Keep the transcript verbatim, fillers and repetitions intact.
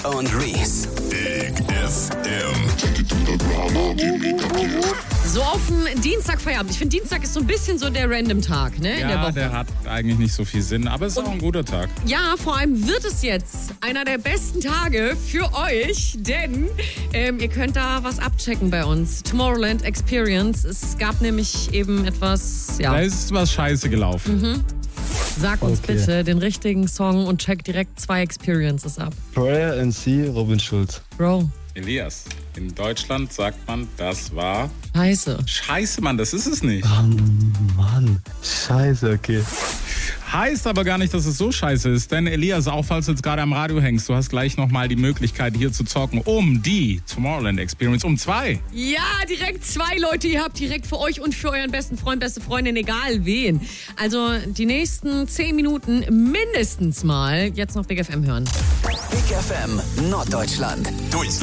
und Reese. Big F M. So auf dem Dienstagfeierabend. Ich finde, Dienstag ist so ein bisschen so der Random-Tag, ne? in der Ja, Woche. der hat eigentlich nicht so viel Sinn, aber es ist auch ein guter Tag. Ja, vor allem wird es jetzt einer der besten Tage für euch, denn ähm, ihr könnt da was abchecken bei uns. Tomorrowland Experience. Es gab nämlich eben etwas, Da ja. ist was scheiße gelaufen. Sag uns Okay. bitte den richtigen Song und check direkt zwei Experiences ab. Prayer and See, Robin Schulz. Bro, Elias, in Deutschland sagt man, das war scheiße. Scheiße, Mann, das ist es nicht. Oh Mann, scheiße, okay. Heißt aber gar nicht, dass es so scheiße ist, denn Elias, auch falls du jetzt gerade am Radio hängst, du hast gleich nochmal die Möglichkeit, hier zu zocken um die Tomorrowland Experience, um zwei. Ja, direkt zwei Leute. Ihr habt direkt für euch und für euren besten Freund, beste Freundin, egal wen. Also die nächsten zehn Minuten mindestens mal jetzt noch Big F M hören. Big F M Norddeutschland. Durchs